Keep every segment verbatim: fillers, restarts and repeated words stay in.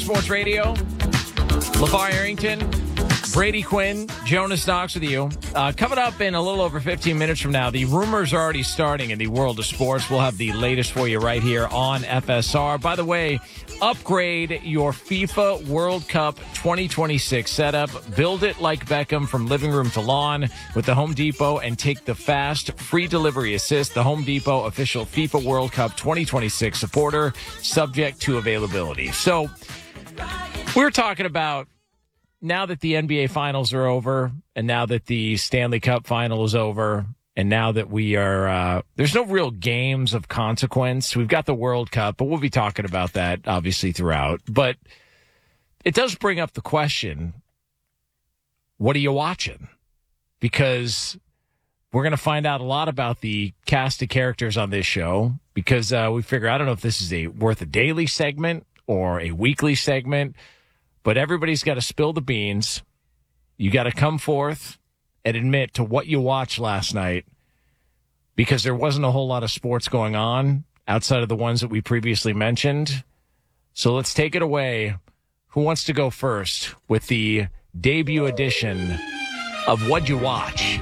Sports Radio. LeVar Arrington, Brady Quinn, Jonas Knox with you. Uh, coming up in a little over fifteen minutes from now, the rumors are already starting in the world of sports. We'll have the latest for you right here on F S R. By the way, upgrade your FIFA World Cup twenty twenty-six setup. Build it like Beckham from living room to lawn with the Home Depot and take the fast, free delivery assist. The Home Depot official FIFA World Cup twenty twenty-six supporter, subject to availability. So we're talking about now that the N B A finals are over and now that the Stanley Cup final is over and now that we are, uh, there's no real games of consequence. We've got the World Cup, but we'll be talking about that obviously throughout. But it does bring up the question, what are you watching? Because we're going to find out a lot about the cast of characters on this show because uh, we figure, I don't know if this is a worth a daily segment or a weekly segment, but everybody's got to spill the beans. You got to come forth and admit to what you watched last night because there wasn't a whole lot of sports going on outside of the ones that we previously mentioned. So let's take it away. Who wants to go first with the debut edition of What'd You Watch?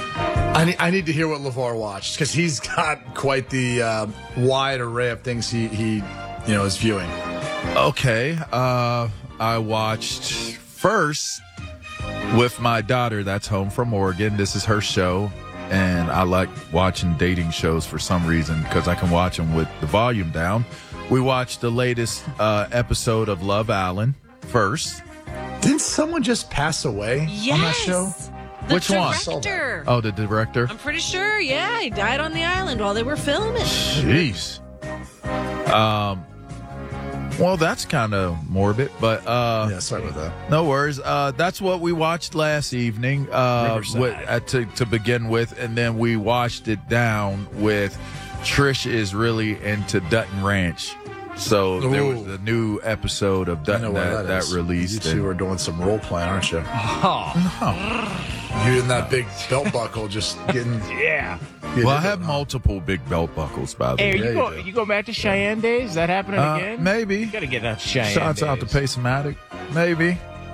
I need, I need to hear what LeVar watched because he's got quite the uh, wide array of things he, he you know, is viewing. Okay. Uh... I watched first with my daughter that's home from Oregon. This is her show, and I like watching dating shows for some reason because I can watch them with the volume down. We watched the latest uh, episode of Love Island first. Didn't someone just pass away yes. on that show? The Which director. one? Oh, the director? I'm pretty sure, yeah. He died on the island while they were filming. Jeez. Um... Well, that's kind of morbid, but uh, yeah, sorry about that. No worries. Uh, that's what we watched last evening uh, with, uh, to to begin with, and then we washed it down with Trish is really into Dutton Ranch. So Ooh. There was a new episode of Dutton that, that, that released. You two are doing some role playing, aren't you? Oh. No. You and that big belt buckle just getting... yeah. Well, I have multiple big belt buckles, by the way. Hey, you, yeah, go, you, you go back to Cheyenne days? Is that happening uh, again? Maybe. You got to get out to Cheyenne Shots days. out to Pacematic. Maybe.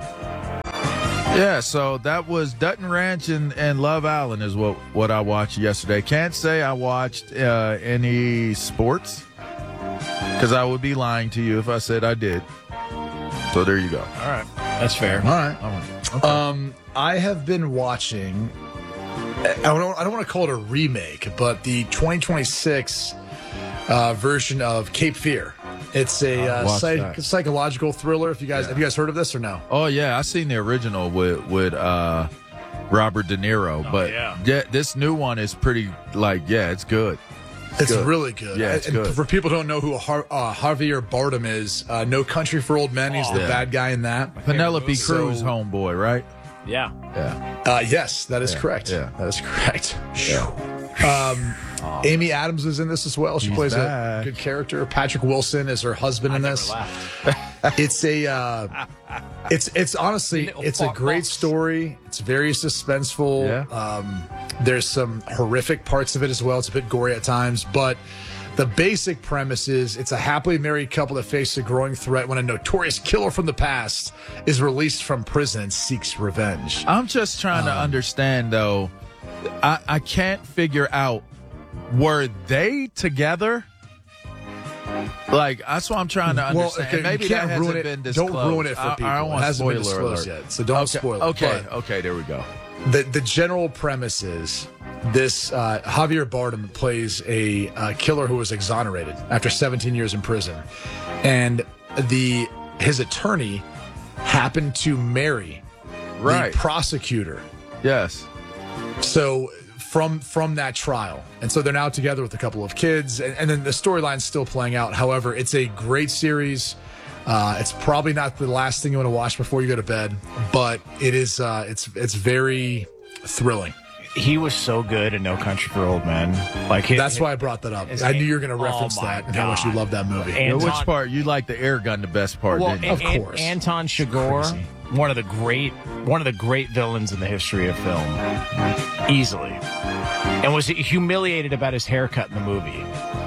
Yeah, so that was Dutton Ranch and, and Love Island is what, what I watched yesterday. Can't say I watched uh, any sports because I would be lying to you if I said I did. So there you go. All right. That's fair. All right. All right. Okay. Um, I have been watching... I don't, I don't want to call it a remake, but the twenty twenty-six uh, version of Cape Fear. It's a uh, psych- psychological thriller. If you guys yeah. have you guys heard of this or no? Oh yeah, I seen the original with with uh, Robert De Niro, oh, but yeah. yeah, this new one is pretty like yeah, it's good. It's, it's good. really good. Yeah, it's and good. For people who don't know who Har- uh, Javier Bardem is, uh, No Country for Old Men. He's oh, the yeah. bad guy in that. Penelope Cruz, so, homeboy, right? Yeah. Yeah. Uh, yes, that is yeah. correct. Yeah. That is correct. Yeah. Um, oh. Amy Adams is in this as well. She She's plays back. a good character. Patrick Wilson is her husband I in this. It's a, uh, it's it's honestly, it's a great story. It's very suspenseful. Yeah. Um, there's some horrific parts of it as well. It's a bit gory at times, but the basic premise is it's a happily married couple that face a growing threat when a notorious killer from the past is released from prison and seeks revenge. I'm just trying um, to understand, though. I, I can't figure out, were they together? Like, that's what I'm trying to understand. Well, okay, maybe you can't that ruin hasn't it. been disclosed. Don't ruin it for people. I, I don't want it hasn't been spoiler disclosed alert. yet, so don't okay, spoil it. Okay, but okay, there we go. The the general premise is this: uh, Javier Bardem plays a uh, killer who was exonerated after seventeen years in prison, and the his attorney happened to marry right. the prosecutor. Yes. So from from that trial, and so they're now together with a couple of kids, and, and then the storyline's still playing out. However, it's a great series. Uh, it's probably not the last thing you want to watch before you go to bed, but it is. Uh, it's it's very thrilling. He was so good in No Country for Old Men. Like his, that's why I brought that up. I knew you were going to reference oh that and God. how much you love that movie. Anton, Which part? You like the air gun the best part, well, didn't you? Of course. An- Anton Chigurh, one of the great, one of the great villains in the history of film, easily, and was humiliated about his haircut in the movie.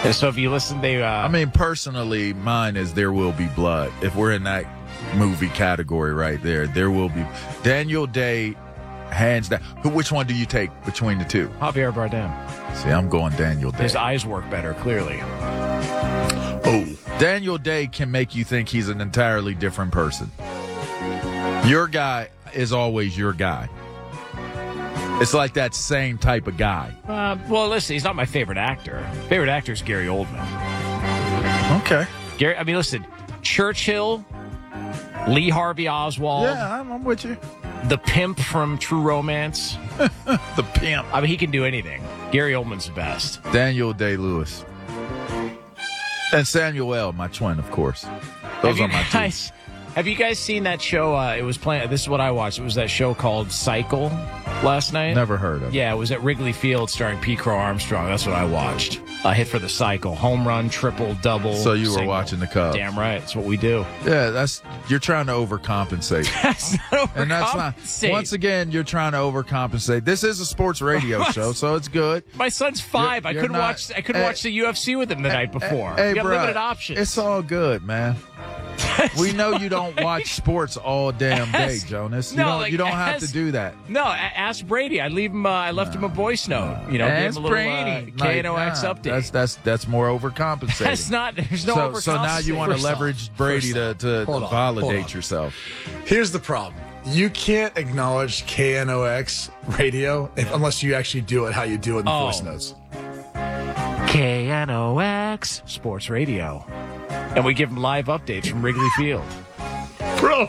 And so if you listen, they. Uh, I mean, personally, mine is There Will Be Blood. If we're in that movie category right there, There Will Be. Daniel Day, hands down. Who? Which one do you take between the two? Javier Bardem. See, I'm going Daniel Day. His eyes work better, clearly. Oh, Daniel Day can make you think he's an entirely different person. Your guy is always your guy. It's like that same type of guy. Uh, well, listen, he's not my favorite actor. Favorite actor is Gary Oldman. Okay. Gary, I mean, listen, Churchill, Lee Harvey Oswald, Yeah, I'm, I'm with you. the pimp from True Romance. The pimp. I mean, he can do anything. Gary Oldman's the best. Daniel Day-Lewis. And Samuel L., my twin, of course. Those have are my you guys, two. Have you guys seen that show? Uh, it was playing. This is what I watched. It was that show called Cycle last night. Never heard of it. Yeah, it was at Wrigley Field starring P. Crow Armstrong. That's what I watched. A hit for the cycle. Home run, triple, double. So you were single. watching the Cubs. Damn right. That's what we do. Yeah, that's you're trying to overcompensate. That's not And that's not. overcompensate. Once again, you're trying to overcompensate. This is a sports radio show, so it's good. My son's five. You're- I you're couldn't not- watch. I couldn't Hey, watch the U F C with him the night before. Hey, we got bruh, limited options. It's all good, man. We know you don't watch sports all damn day, Ask- Jonas. You no, don't. like, you don't have to ask- do that. No, a- ask Brady. I leave him. Uh, I left him a voice note. You know, Ask give him a little uh, Brady. K N O X Like, nah, update. That's that's that's more overcompensating. That's not. There's no so, so now you want to First off, leverage Brady first to, off, to hold on, hold validate on. yourself. Here's the problem. You can't acknowledge K N O X radio if, unless you actually do it how you do it in the Oh. voice notes. K N O X Sports Radio, and we give him live updates from Wrigley Field. Bro,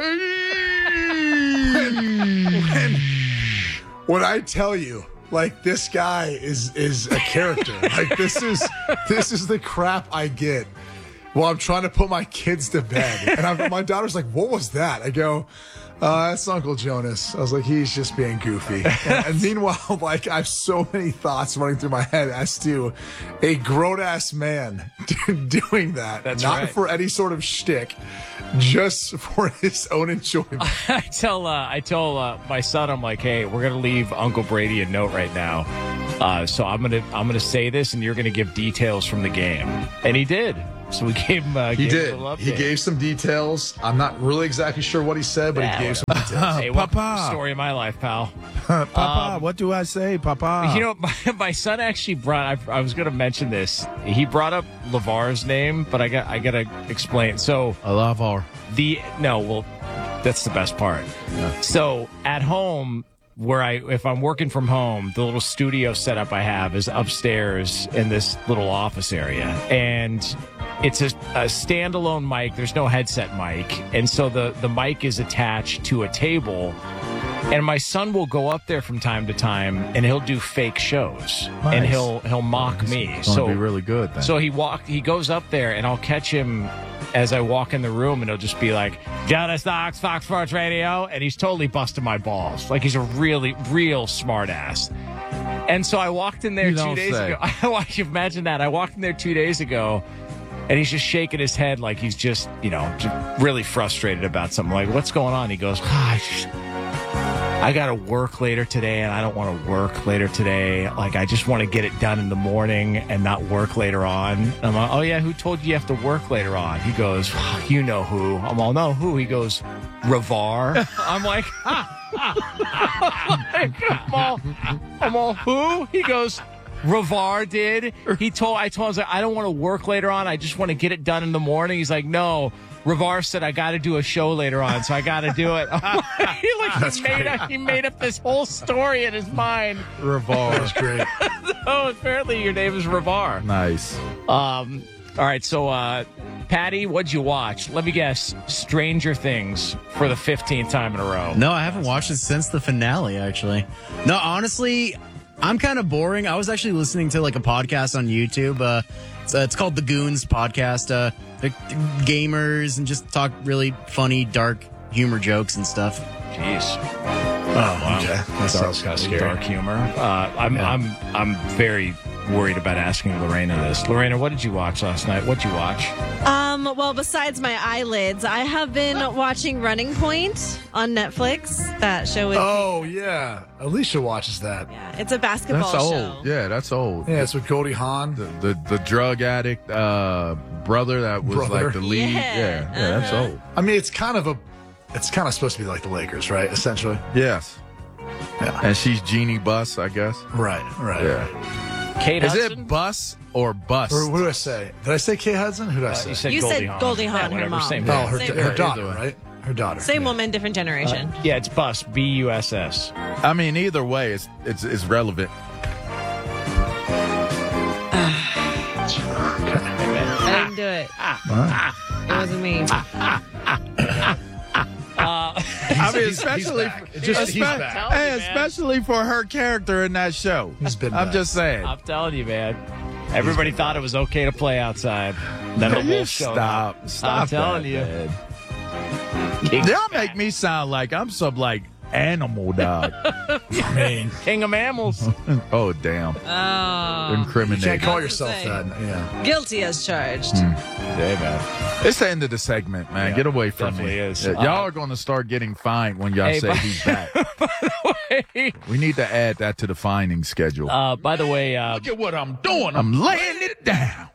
when, when I tell you, like, this guy is is a character. Like, this is this is the crap I get while I'm trying to put my kids to bed. And I'm, my daughter's like, "What was that?" I go, uh, "That's Uncle Jonas." I was like, "He's just being goofy." And, and meanwhile, like, I have so many thoughts running through my head as to a grown ass man doing that, That's not right. for any sort of shtick, just for his own enjoyment. I tell uh, I tell uh, my son, I'm like, hey, we're gonna leave Uncle Brady a note right now. Uh, so I'm gonna I'm gonna say this, and you're gonna give details from the game. And he did. So we gave him. Uh, He gave him did. a little He update. gave some details. I'm not really exactly sure what he said, but Yeah, he gave some whatever. details. Hey, welcome to the Papa. story of my life, pal. Papa, what do I say, Papa? You know, my, my son actually brought. I, I was going to mention this. He brought up LeVar's name, but I got I got to explain. So I love our. the no, well, that's the best part. So at home, where I if I'm working from home, the little studio setup I have is upstairs in this little office area, and it's a, a standalone mic. There's no headset mic, and so the the mic is attached to a table. And my son will go up there from time to time, and he'll do fake shows, and Nice. he'll he'll mock me. It's going So to be really good then. so he walk he goes up there, and I'll catch him as I walk in the room, and he'll just be like, Jonas Knox, Fox Sports Radio, and he's totally busting my balls. Like, he's a really, real smart ass. And so I walked in there You two don't days say. ago. I want you to imagine that. I walked in there two days ago, and he's just shaking his head like he's just, you know, just really frustrated about something. Like, what's going on? He goes, ah, I just- I got to work later today, and I don't want to work later today. Like, I just want to get it done in the morning and not work later on. And I'm like, oh, yeah, who told you you have to work later on? He goes, you know who. I'm all, no, who? He goes, Ravar. I'm like, I'm, like I'm, all, I'm all, who? He goes, Ravar did. He told, I told him, I was like, I don't want to work later on. I just want to get it done in the morning. He's like, no. Ravar said I got to do a show later on, so I got to do it. I'm like, he like That's he made great. up he made up this whole story in his mind. Revolve. That's great. Oh, apparently your name is Ravar. Nice. Um, all right, so uh, Patty, what'd you watch? Let me guess, Stranger Things for the fifteenth time in a row. No, I haven't watched it since the finale, actually. No, honestly, I'm kind of boring. I was actually listening to like a podcast on YouTube. Uh, it's, uh, it's called The Goons Podcast. Uh, they're gamers and just talk really funny, dark humor jokes and stuff. Jeez, Oh, okay. That sounds kind of scary. dark humor. Uh, I'm I'm I'm very worried about asking Lorena this. Lorena, what did you watch last night? What'd you watch? Um, well, besides my eyelids, I have been watching Running Point on Netflix. That show with Oh, yeah. Alicia watches that. yeah, it's a basketball That's show. old. Yeah, that's old. Yeah, it's with Goldie Hawn. The, the the drug addict uh, brother that was Brother. like the lead. Yeah. Yeah, yeah, that's Uh-huh. old. I mean, it's kind of a, it's kind of supposed to be like the Lakers, right? Essentially. Yes. Yeah. And she's Jeannie Buss, I guess. Right, right. Yeah. Kate Is Hudson? it Bus or Bust? Or what did I say? Did I say Kate Hudson? Who did I Uh, say? you said You Goldie said Hawn. Goldie Hawn, Yeah, her whatever, mom. Same Oh, thing. her, Same- her Yeah, daughter, either way. right? Her daughter. Same yeah. woman, different generation. Yeah, it's Bus. B U S S. I mean, either way, it's it's, it's relevant. I didn't do it. It wasn't me. I mean, he's- especially, he's back. It just- he's espe- back. hey, Tell me, man. especially for her character in that show. He's been I'm back. just saying. I'm telling you, man. Everybody thought it was okay to play outside. Then the You wolf showed up. stop, stop. I'm telling that, you. man. King, Y'all make me sound like I'm some like animal dog. I mean, king of mammals. Oh damn! Oh. you Incriminating. can't call That's yourself insane. that. Yeah. Guilty as charged. Hey, man. It's the end of the segment, man. Yeah, Get away from definitely me. is. Yeah, Uh, y'all are going to start getting fined when y'all Hey, say by- he's back. Hey, We need to add that to the finding schedule. uh, by the way, uh, Look at what I'm doing. I'm laying it down.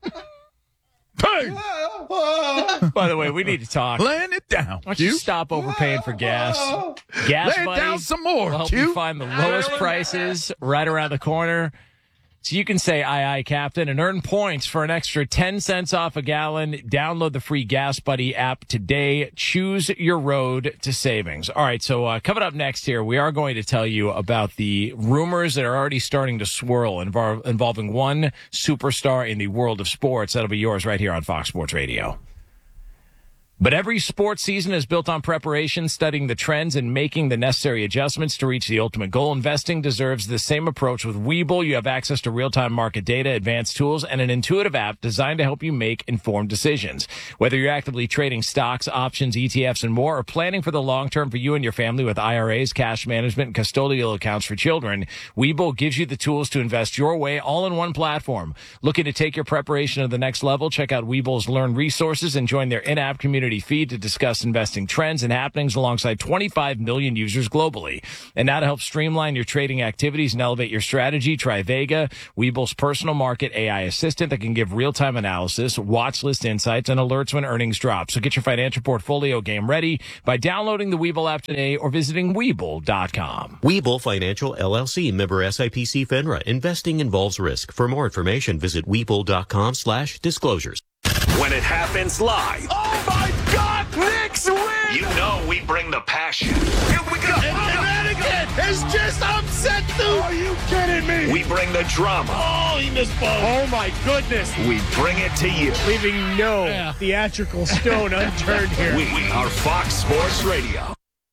Hey, by the way, we need to talk. Why laying it down. don't you Q. stop overpaying for gas? Gas Lay it Buddy down some more. will help you Q. find the lowest prices right around the corner. So you can say aye, aye, Captain, and earn points for an extra ten cents off a gallon. Download the free Gas Buddy app today. Choose your road to savings. All right, so uh, coming up next here, we are going to tell you about the rumors that are already starting to swirl invol- involving one superstar in the world of sports. That'll be yours right here on Fox Sports Radio. But every sports season is built on preparation, studying the trends, and making the necessary adjustments to reach the ultimate goal. Investing deserves the same approach with Webull. You have access to real-time market data, advanced tools, and an intuitive app designed to help you make informed decisions. Whether you're actively trading stocks, options, E T Fs, and more, or planning for the long term for you and your family with I R As, cash management, and custodial accounts for children, Webull gives you the tools to invest your way all in one platform. Looking to take your preparation to the next level? Check out Webull's Learn resources and join their in-app community feed to discuss investing trends and happenings alongside twenty-five million users globally. And now to help streamline your trading activities and elevate your strategy, try Vega, Webull's personal market A I assistant that can give real-time analysis, watch list insights, and alerts when earnings drop. So get your financial portfolio game ready by downloading the Webull app today or visiting Webull dot com. Webull Financial L L C, member S I P C FINRA. Investing involves risk. For more information, visit Webull dot com slash disclosures. When it happens live. Oh my God, Knicks win! You know we bring the passion. Here we go. Connecticut is just upset, dude. Are you kidding me? We bring the drama. Oh, he missed both. Oh my goodness. We bring it to you. Leaving no theatrical stone unturned here. We are Fox Sports Radio.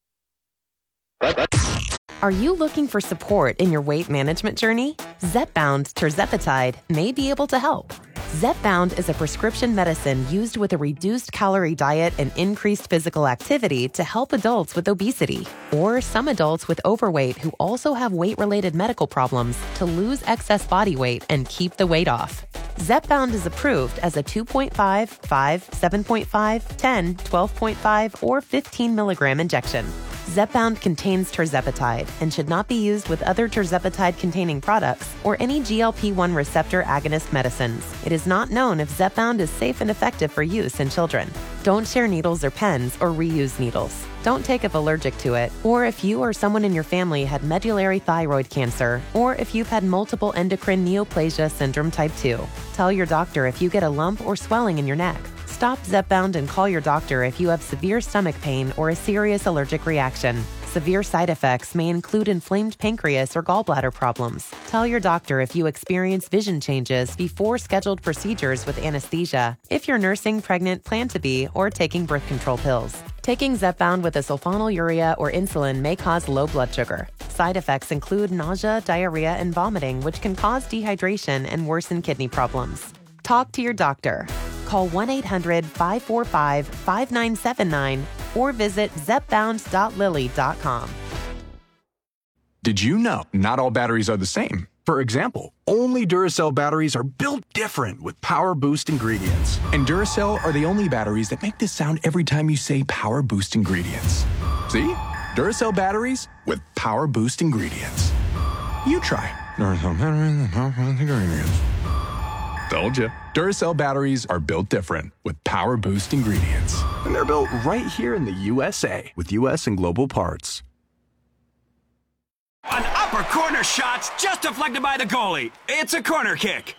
Are you looking for support in your weight management journey? Zepbound tirzepatide may be able to help. Zepbound is a prescription medicine used with a reduced calorie diet and increased physical activity to help adults with obesity or some adults with overweight who also have weight-related medical problems to lose excess body weight and keep the weight off. Zepbound is approved as a two point five, five, seven point five, ten, twelve point five, or fifteen milligram injection. Zepbound contains tirzepatide and should not be used with other tirzepatide-containing products or any G L P one receptor agonist medicines. It is not known if Zepbound is safe and effective for use in children. Don't share needles or pens or reuse needles. Don't take if allergic to it, or if you or someone in your family had medullary thyroid cancer, or if you've had multiple endocrine neoplasia syndrome type two. Tell your doctor if you get a lump or swelling in your neck. Stop Zepbound and call your doctor if you have severe stomach pain or a serious allergic reaction. Severe side effects may include inflamed pancreas or gallbladder problems. Tell your doctor if you experience vision changes before scheduled procedures with anesthesia, if you're nursing, pregnant, plan to be, or taking birth control pills. Taking Zepbound with a sulfonylurea or insulin may cause low blood sugar. Side effects include nausea, diarrhea, and vomiting, which can cause dehydration and worsen kidney problems. Talk to your doctor. Call one eight hundred, five four five, five nine seven nine or visit zepbound dot lilly dot com. Did you know not all batteries are the same? For example, only Duracell batteries are built different with Power Boost ingredients. And Duracell are the only batteries that make this sound every time you say Power Boost ingredients. See? Duracell batteries with Power Boost ingredients. You try. Duracell batteries with Power Boost ingredients. Told you. Duracell batteries are built different with Power Boost ingredients. And they're built right here in the U S A with U S and global parts. An upper corner shot's just deflected by the goalie. It's a corner kick.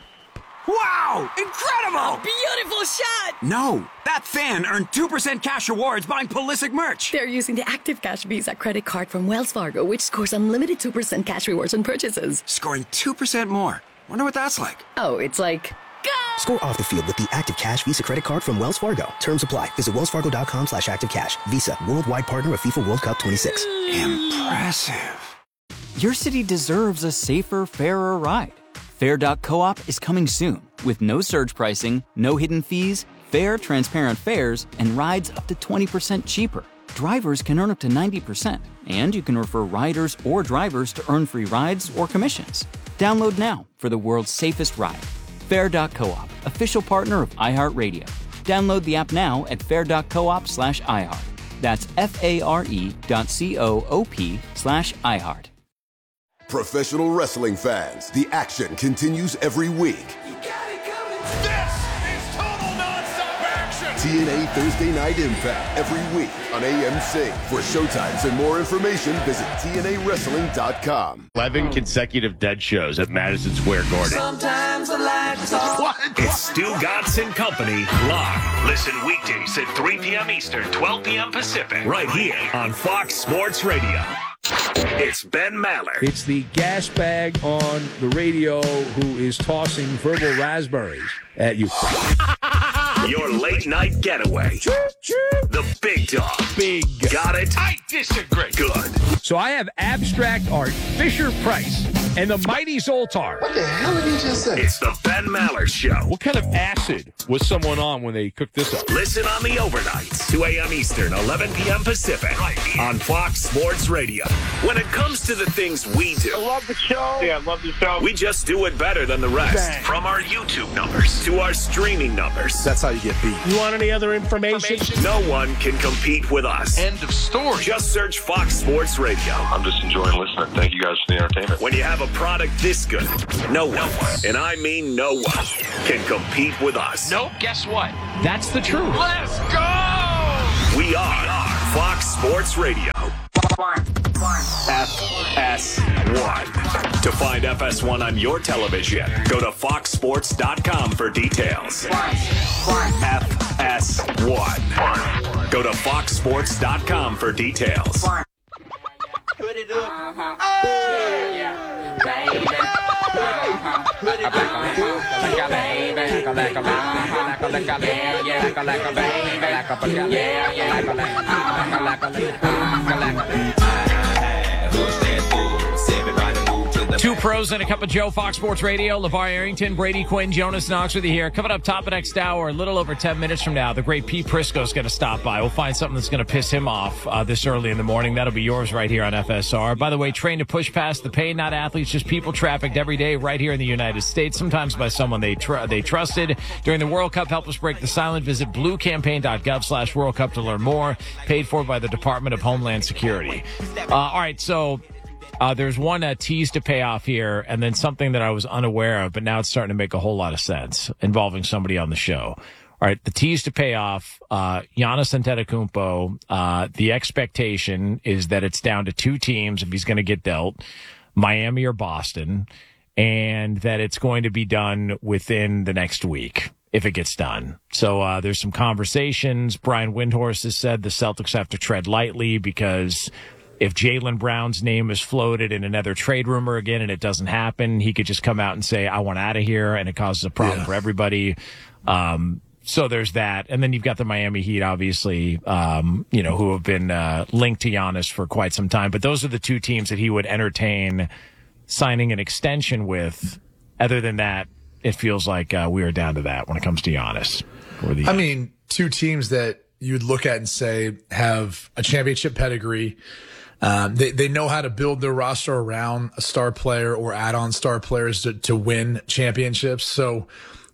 Wow! Incredible! Beautiful shot! No, that fan earned two percent cash rewards buying Pulisic merch. They're using the Active Cash Visa credit card from Wells Fargo, which scores unlimited two percent cash rewards on purchases. Scoring two percent more. Wonder what that's like. Oh, it's like... Go! Score off the field with the Active Cash Visa credit card from Wells Fargo. Terms apply. Visit wellsfargo.com slash active cash. Visa, worldwide partner of FIFA World Cup twenty-six. Impressive. Your city deserves a safer, fairer ride. Fair dot coop is coming soon with no surge pricing, no hidden fees, fair, transparent fares, and rides up to twenty percent cheaper. Drivers can earn up to ninety percent, and you can refer riders or drivers to earn free rides or commissions. Download now for the world's safest ride. Fair dot coop, official partner of iHeartRadio. Download the app now at fair dot coop slash iHeart. That's F-A-R-E dot C-O-O-P slash iHeart. Professional wrestling fans, the action continues every week. This is total nonstop action. T N A Thursday Night Impact every week on A M C. For showtimes and more information, visit T N A wrestling dot com. eleven consecutive dead shows at Madison Square Garden. Sometimes I like to talk. What? It's Stu Gatz and Company live. Listen weekdays at three p.m. Eastern, twelve p.m. Pacific. Right here on Fox Sports Radio. It's Ben Maller. It's the gas bag on the radio who is tossing verbal raspberries at you. Your late night getaway. The big dog. Big. Got it? I disagree. Good. So I have abstract art, Fisher Price, and the Mighty Zoltar. What the hell did he just say? It's the Ben Maller Show. What kind of acid was someone on when they cooked this up? Listen on the overnights, two a.m. Eastern, eleven p.m. Pacific, right here on Fox Sports Radio. When it comes to the things we do, I love the show. Yeah, I love the show. we just do it better than the rest. Bang. From our YouTube numbers to our streaming numbers. That's how you get beat. You want any other information? No one can compete with us. End of story. Just search Fox Sports Radio. I'm just enjoying listening. Thank you guys for the entertainment. When you have a product this good, no one, and I mean no one, can compete with us. Nope, guess what? That's the truth. Let's go! We are Fox Sports Radio. F S one. To find F S one on your television, go to fox sports dot com for details. F S one. Go to fox sports dot com for details. Put it up. Oh, yeah, baby. Put it up. Baby. Two pros and a cup of Joe, Fox Sports Radio. LeVar Arrington, Brady Quinn, Jonas Knox with you here. Coming up top of next hour, a little over ten minutes from now, the great Pete Prisco's going to stop by. We'll find something that's going to piss him off uh, this early in the morning. That'll be yours right here on F S R. By the way, trained to push past the pain, not athletes, just people trafficked every day right here in the United States, sometimes by someone they tr- they trusted. During the World Cup, help us break the silence. Visit blue campaign dot gov slash World Cup to learn more. Paid for by the Department of Homeland Security. Uh, all right, so... Uh, there's one uh, tease to pay off here, and then something that I was unaware of, but now it's starting to make a whole lot of sense involving somebody on the show. All right, the tease to pay off, uh, Giannis Antetokounmpo, uh, the expectation is that it's down to two teams if he's going to get dealt, Miami or Boston, and that it's going to be done within the next week if it gets done. So uh, there's some conversations. Brian Windhorst has said the Celtics have to tread lightly because if Jaylen Brown's name is floated in another trade rumor again and it doesn't happen, he could just come out and say, I want out of here, and it causes a problem yeah. for everybody. Um, so there's that. And then you've got the Miami Heat, obviously, um, you know, who have been uh, linked to Giannis for quite some time. But those are the two teams that he would entertain signing an extension with. Other than that, it feels like uh, we are down to that when it comes to Giannis. Or the, I mean, two teams that you'd look at and say have a championship pedigree, Um, they, they know how to build their roster around a star player or add-on star players to, to win championships. So,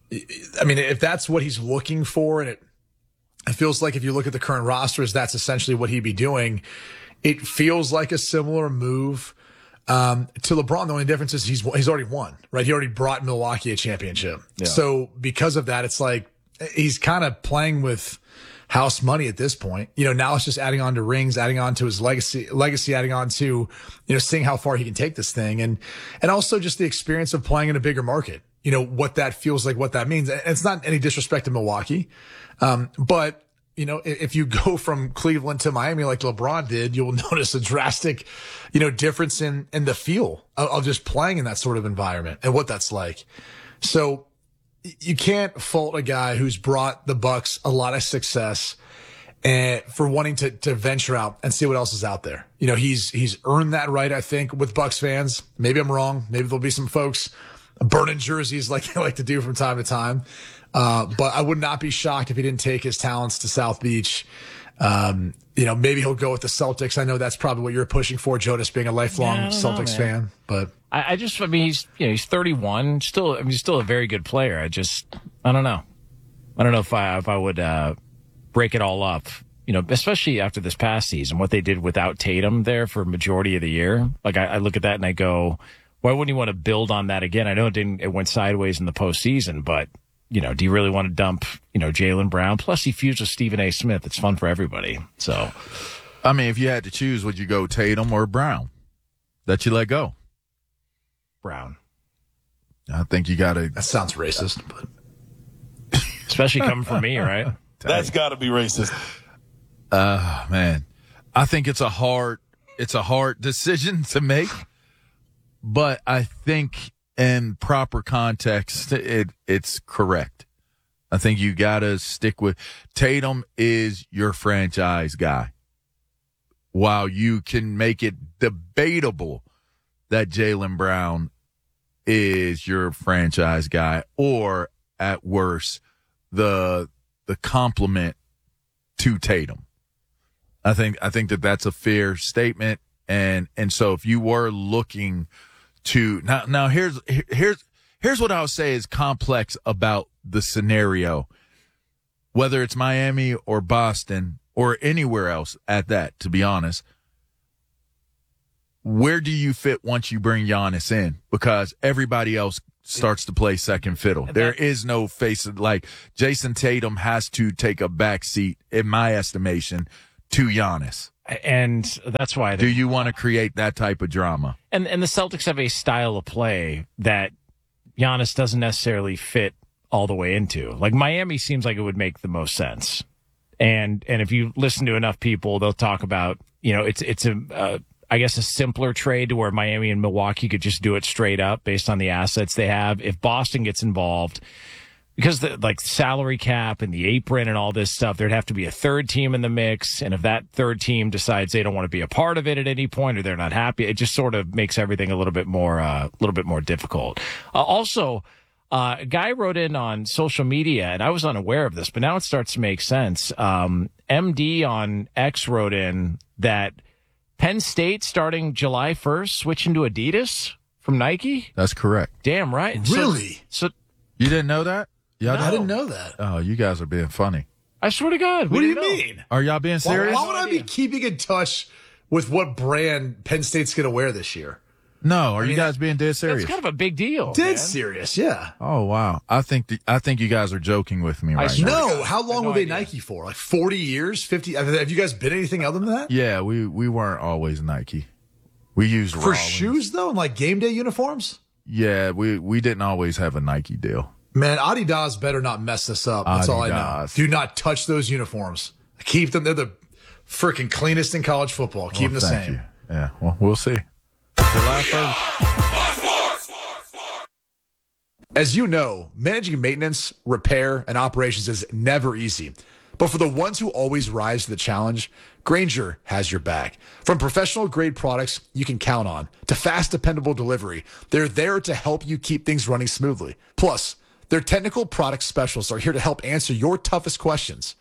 I mean, if that's what he's looking for, and it, it feels like if you look at the current rosters, that's essentially what he'd be doing. It feels like a similar move um, to LeBron. The only difference is he's he's already won, right? He already brought Milwaukee a championship. Yeah. So because of that, it's like he's kind of playing with house money at this point. You know, now it's just adding on to rings, adding on to his legacy, legacy, adding on to, you know, seeing how far he can take this thing. And, and also just the experience of playing in a bigger market, you know, what that feels like, what that means. And it's not any disrespect to Milwaukee. Um, but, you know, if you go from Cleveland to Miami like LeBron did, you'll notice a drastic, you know, difference in, in the feel of, of just playing in that sort of environment and what that's like. So, you can't fault a guy who's brought the Bucks a lot of success and for wanting to, to venture out and see what else is out there. You know, he's, he's earned that right, I think, with Bucks fans. Maybe I'm wrong. Maybe there'll be some folks burning jerseys like they like to do from time to time. Uh, but I would not be shocked if he didn't take his talents to South Beach. Um, you know, maybe he'll go with the Celtics. I know that's probably what you're pushing for, Jonas, being a lifelong yeah, Celtics know, fan, but I, I just, I mean, he's, you know, he's thirty-one, still, I mean, he's still a very good player. I just, I don't know. I don't know if I, if I would, uh, break it all up, you know, especially after this past season, what they did without Tatum there for a majority of the year. Like, I, I look at that and I go, why wouldn't you want to build on that again? I know it didn't, it went sideways in the postseason, but, you know, do you really want to dump, you know, Jaylen Brown? Plus, he fused with Stephen A. Smith. It's fun for everybody. So, I mean, if you had to choose, would you go Tatum or Brown? That you let go? Brown. I think you got to. That sounds racist, but especially coming from me, right? That's got to be racist. Uh, man, I think it's a hard, it's a hard decision to make, but I think in proper context, it it's correct. I think you got to stick with Tatum is your franchise guy. While you can make it debatable that Jaylen Brown is your franchise guy, or at worst, the the complement to Tatum. I think I think that that's a fair statement, and and so if you were looking to now now here's here's here's what I'll say is complex about the scenario, whether it's Miami or Boston or anywhere else at that, to be honest. Where do you fit once you bring Giannis in? Because everybody else starts to play second fiddle. There is no face of, like, Jason Tatum has to take a back seat, in my estimation, to Giannis. And that's why. Do you want to create that type of drama? And and the Celtics have a style of play that Giannis doesn't necessarily fit all the way into. Like, Miami seems like it would make the most sense. And and if you listen to enough people, they'll talk about, you know, it's it's a uh, I guess a simpler trade to where Miami and Milwaukee could just do it straight up based on the assets they have. If Boston gets involved, because the like salary cap and the apron and all this stuff, there'd have to be a third team in the mix. And if that third team decides they don't want to be a part of it at any point, or they're not happy, it just sort of makes everything a little bit more, a uh, little bit more difficult. Uh, also, uh, a guy wrote in on social media, and I was unaware of this, but now it starts to make sense. Um, M D on X wrote in that Penn State starting July first, switching to Adidas from Nike. That's correct. Damn right. Really? So, so you didn't know that? Y'all no. I didn't know that. Oh, you guys are being funny. I swear to God. What do you know. mean? Are y'all being serious? Why, why would I be keeping in touch with what brand Penn State's going to wear this year? No, are I mean, you guys being dead serious? That's kind of a big deal. Dead man. serious, yeah. Oh wow, I think the, I think you guys are joking with me right I now. No, how long were they idea. Nike for? Like forty years, fifty? Have you guys been anything other than that? Yeah, we we weren't always Nike. We used for Rollins. shoes though, and like game day uniforms. Yeah, we we didn't always have a Nike deal. Man, Adidas better not mess this up. That's Adidas. all I know. Do not touch those uniforms. Keep them. They're the freaking cleanest in college football. Keep well, them the same. You. Yeah, well, we'll see. July first. As you know, managing maintenance, repair, and operations is never easy. But for the ones who always rise to the challenge, Grainger has your back. From professional-grade products you can count on to fast, dependable delivery, they're there to help you keep things running smoothly. Plus, their technical product specialists are here to help answer your toughest questions.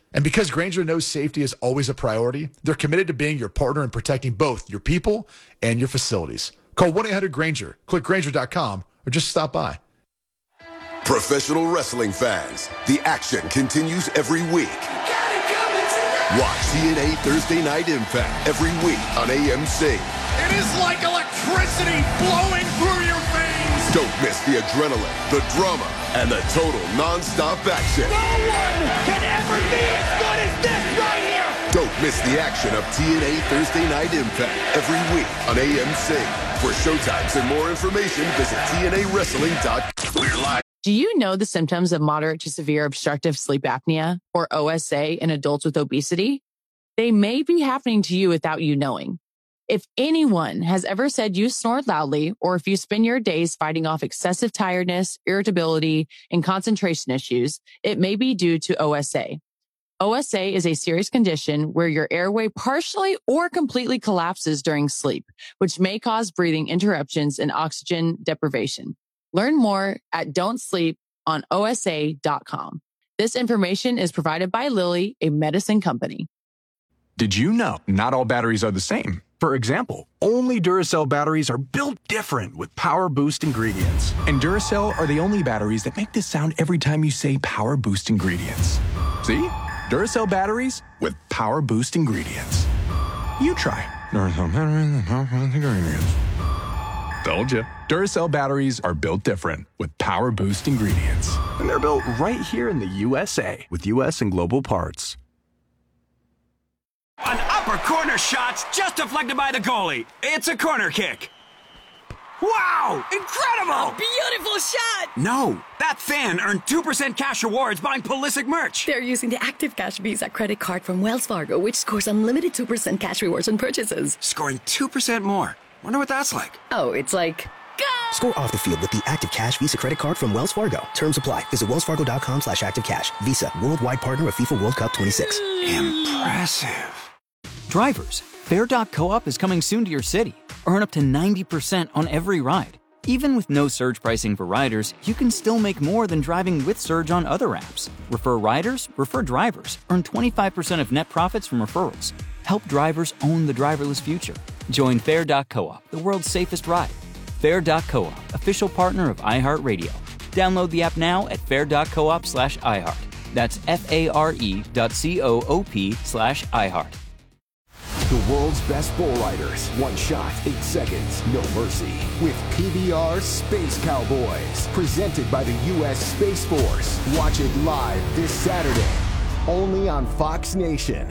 And because Grainger knows safety is always a priority, they're committed to being your partner in protecting both your people and your facilities. Call one eight hundred Grainger, click Grainger dot com, or just stop by. Professional wrestling fans, the action continues every week. Watch T N A Thursday Night Impact every week on A M C. It is like electricity flowing through your veins. Don't miss the adrenaline, the drama, and the total non-stop action. No one can ever be as good as this right here. Don't miss the action of T N A Thursday Night Impact every week on A M C. For showtimes and more information, visit T N A wrestling dot com. We're live. Do you know the symptoms of moderate to severe obstructive sleep apnea, or O S A, in adults with obesity? They may be happening to you without you knowing. If anyone has ever said you snore loudly, or if you spend your days fighting off excessive tiredness, irritability, and concentration issues, it may be due to O S A. O S A is a serious condition where your airway partially or completely collapses during sleep, which may cause breathing interruptions and oxygen deprivation. Learn more at don't sleep on O S A dot com. This information is provided by Lilly, a medicine company. Did you know not all batteries are the same? For example, only Duracell batteries are built different with Power Boost ingredients. And Duracell are the only batteries that make this sound every time you say Power Boost ingredients. See? Duracell batteries with Power Boost ingredients. You try. Duracell batteries with Power Boost ingredients. Told you. Duracell batteries are built different with Power Boost ingredients. And they're built right here in the U S A with U S and global parts. An upper corner shot's just deflected by the goalie. It's a corner kick. Wow! Incredible! Beautiful shot! No, that fan earned two percent cash rewards buying Pulisic merch. They're using the Active Cash Visa credit card from Wells Fargo, which scores unlimited two percent cash rewards on purchases. Scoring two percent more. Wonder what that's like. Oh, it's like... Go! Score off the field with the Active Cash Visa credit card from Wells Fargo. Terms apply. Visit wells fargo dot com slash active cash. Visa, worldwide partner of FIFA World Cup twenty-six. Impressive. Drivers, Fair dot co-op is coming soon to your city. Earn up to ninety percent on every ride. Even with no surge pricing for riders, you can still make more than driving with Surge on other apps. Refer riders, refer drivers. Earn twenty-five percent of net profits from referrals. Help drivers own the driverless future. Join Fair dot co-op, the world's safest ride. Fair dot co-op, official partner of iHeartRadio. Download the app now at fair dot coop slash iHeart. That's F-A-R-E dot C-O-O-P slash iHeart. The world's best bull riders. One shot, eight seconds, no mercy. With P B R Space Cowboys. Presented by the U S Space Force. Watch it live this Saturday. Only on Fox Nation.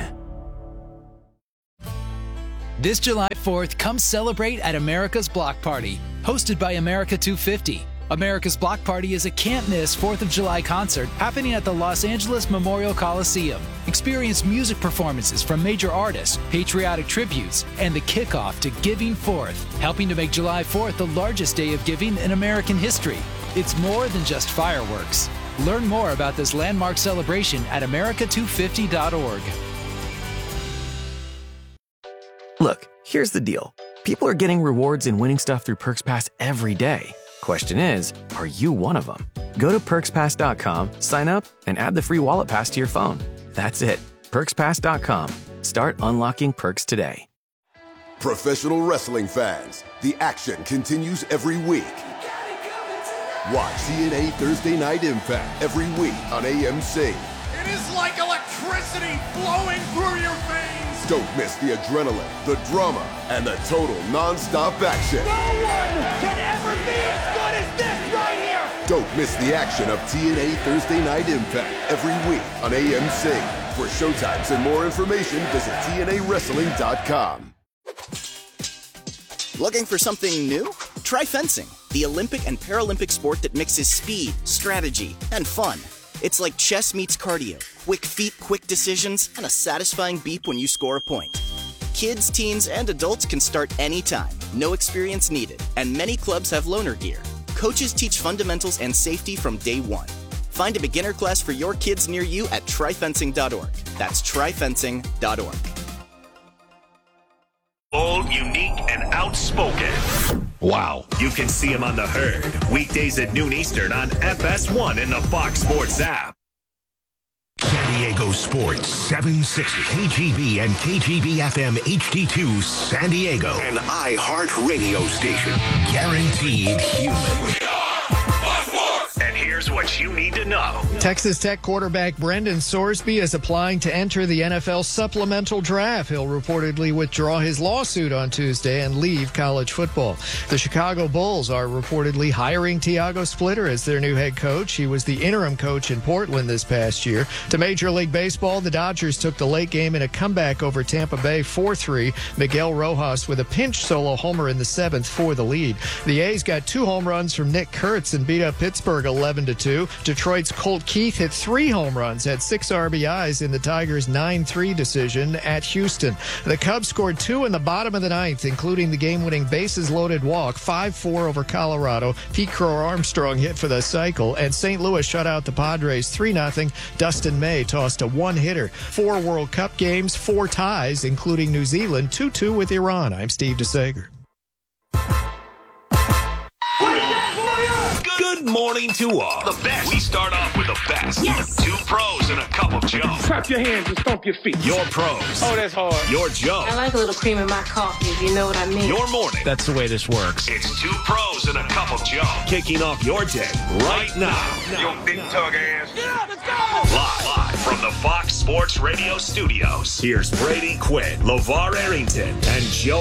This July fourth, come celebrate at America's Block Party. Hosted by America two fifty. America's Block Party is a can't-miss fourth of July concert happening at the Los Angeles Memorial Coliseum. Experience music performances from major artists, patriotic tributes, and the kickoff to Giving Fourth, helping to make July fourth the largest day of giving in American history. It's more than just fireworks. Learn more about this landmark celebration at america two fifty dot org. Look, here's the deal. People are getting rewards and winning stuff through Perks Pass every day. Question is, are you one of them? Go to perks pass dot com, sign up, and add the free wallet pass to your phone. That's it. perks pass dot com. Start unlocking perks today. Professional wrestling fans, the action continues every week. Watch T N A Thursday Night Impact every week on A M C. It is like electricity flowing through your veins. Don't miss the adrenaline, the drama, and the total non-stop action. No one can ever be as good as this right here. Don't miss the action of T N A Thursday Night Impact every week on A M C. For showtimes and more information, visit T N A wrestling dot com. Looking for something new? Try fencing, the Olympic and Paralympic sport that mixes speed, strategy, and fun. It's like chess meets cardio, quick feet, quick decisions, and a satisfying beep when you score a point. Kids, teens, and adults can start anytime, no experience needed, and many clubs have loaner gear. Coaches teach fundamentals and safety from day one. Find a beginner class for your kids near you at try fencing dot org. That's try fencing dot org. Bold, unique, and outspoken. Wow. You can see him on The Herd, weekdays at noon Eastern on F S one in the Fox Sports app. Kenny Diego Sports seven sixty, K G B and K G B F M H D two San Diego, an iHeart radio station. Guaranteed human. And here's what you need to know. Texas Tech quarterback Brendan Sorsby is applying to enter the N F L supplemental draft. He'll reportedly withdraw his lawsuit on Tuesday and leave college football. The Chicago Bulls are reportedly hiring Tiago Splitter as their new head coach. He was the interim coach in Portland this past year. To Major League Baseball, the Dodgers took the late game in a comeback over Tampa Bay four three. Miguel Rojas with a pinch solo homer in the seventh for the lead. The A's got two home runs from Nick Kurtz and beat up Pittsburgh eleven to two. Detroit's Colt Keith hit three home runs, had six R B Is in the Tigers' nine three decision at Houston. The Cubs scored two in the bottom of the ninth, including the game-winning bases-loaded walk, five four over Colorado. Pete Crow-Armstrong hit for the cycle, and Saint Louis shut out the Padres three nothing. Dustin May tossed a one-hitter. Four World Cup games, four ties, including New Zealand, two two with Iran. I'm Steve DeSager. Good morning to all. The best. We start off with the best. Yes. Two pros and a cup of Joe. Clap your hands and stomp your feet. Your pros. Oh, that's hard. Your Joe. I like a little cream in my coffee, if you know what I mean. Your morning. That's the way this works. It's two pros and a cup of Joe. Kicking off your day right now. Yo, big tug ass. Yeah, let's go. Live, live from the Fox Sports Radio studios. Here's Brady Quinn, LeVar Arrington, and Joe